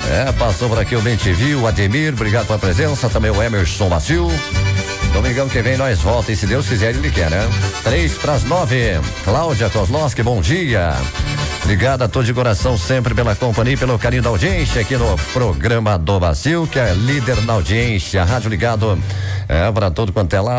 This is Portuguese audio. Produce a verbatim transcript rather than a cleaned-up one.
É, passou por aqui o Bem-te-vi, o Ademir, obrigado pela presença, também o Emerson Macio. Domingão que vem nós volta, e se Deus quiser, ele quer, né? Três pras nove. Cláudia Kozlowski, bom dia. Obrigado a todos de coração sempre pela companhia e pelo carinho da audiência aqui no programa do Brasil, que é líder na audiência. Rádio ligado é, para todo quanto é lá.